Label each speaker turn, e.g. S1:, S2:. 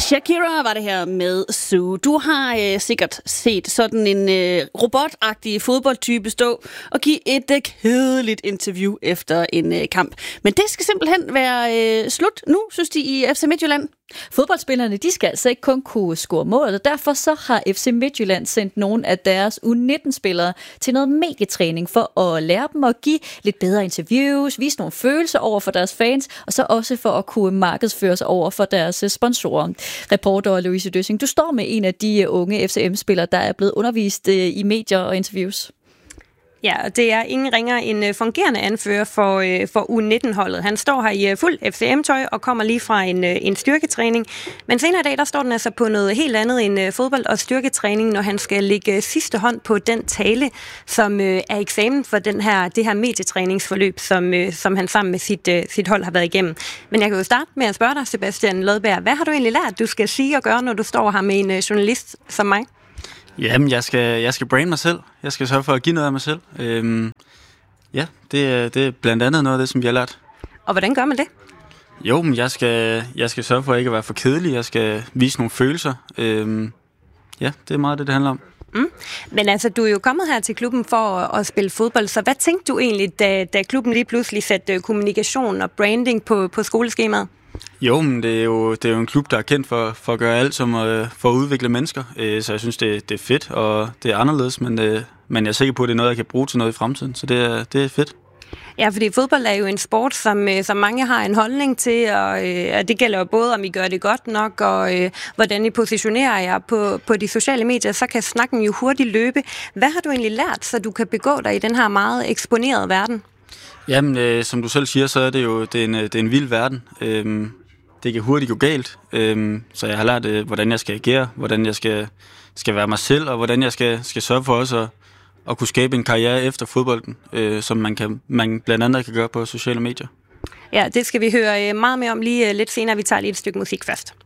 S1: Shakira var det her med Sue. Du har sikkert set sådan en robotagtig fodboldtype stå og give et kedeligt interview efter en kamp. Men det skal simpelthen være slut nu, synes de i FC Midtjylland.
S2: Fodboldspillerne, de skal altså ikke kun kunne score mål, og derfor så har FC Midtjylland sendt nogle af deres U19-spillere til noget medietræning for at lære dem at give lidt bedre interviews, vise nogle følelser over for deres fans, og så også for at kunne markedsføre sig over for deres sponsorer. Reporter Louise Døssing, du står med en af de unge FCM-spillere, der er blevet undervist i medier og interviews.
S3: Ja, det er ingen ringere end fungerende anfører for U19-holdet. Han står her i fuld FCM-tøj og kommer lige fra en styrketræning. Men senere i dag, der står den altså på noget helt andet end fodbold og styrketræning, når han skal lægge sidste hånd på den tale, som er eksamen for det her medietræningsforløb, som han sammen med sit hold har været igennem. Men jeg kan jo starte med at spørge dig, Sebastian Lodberg, hvad har du egentlig lært, du skal sige og gøre, når du står her med en journalist som mig?
S4: Jamen, jeg skal brande mig selv. Jeg skal sørge for at give noget af mig selv. Det er blandt andet noget af det, som jeg har lært.
S3: Og hvordan gør man det?
S4: Jo, men jeg skal sørge for at ikke at være for kedelig. Jeg skal vise nogle følelser. Det er meget det handler om.
S3: Men altså, du er jo kommet her til klubben for at spille fodbold, så hvad tænkte du egentlig, da klubben lige pludselig satte kommunikation og branding på skoleskemaet?
S4: Jo, men det er jo en klub, der er kendt for at gøre alt som for at udvikle mennesker. Så jeg synes, det er fedt, og det er anderledes, men jeg er sikker på, at det er noget, jeg kan bruge til noget i fremtiden. Så det er fedt.
S3: Ja, fordi fodbold er jo en sport, som mange har en holdning til, og det gælder jo både, om I gør det godt nok, og hvordan I positionerer jer på de sociale medier, så kan snakken jo hurtigt løbe. Hvad har du egentlig lært, så du kan begå dig i den her meget eksponerede verden?
S4: Jamen, som du selv siger, så er det jo det er en vild verden. Det kan hurtigt gå galt, så jeg har lært, hvordan jeg skal agere, hvordan jeg skal være mig selv, og hvordan jeg skal sørge for også at kunne skabe en karriere efter fodbolden, som man blandt andet kan gøre på sociale medier.
S3: Ja, det skal vi høre meget mere om lige lidt senere. Vi tager lige et stykke musik først.